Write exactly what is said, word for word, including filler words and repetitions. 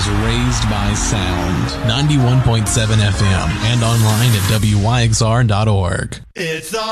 raised by sound. ninety-one point seven F M and online at W Y X R dot org. It's the